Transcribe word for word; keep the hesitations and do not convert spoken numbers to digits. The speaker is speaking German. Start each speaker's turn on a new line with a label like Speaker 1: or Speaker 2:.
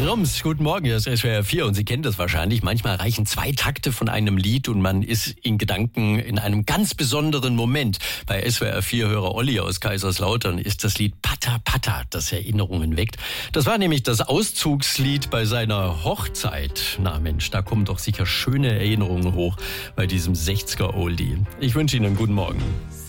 Speaker 1: Roms, guten Morgen, hier ist S W R vier und Sie kennen das wahrscheinlich. Manchmal reichen zwei Takte von einem Lied und man ist in Gedanken in einem ganz besonderen Moment. Bei S W R vier-Hörer Olli aus Kaiserslautern ist das Lied Pata Pata, das Erinnerungen weckt. Das war nämlich das Auszugslied bei seiner Hochzeit. Na Mensch, da kommen doch sicher schöne Erinnerungen hoch bei diesem sechziger-Oldie. Ich wünsche Ihnen einen guten Morgen.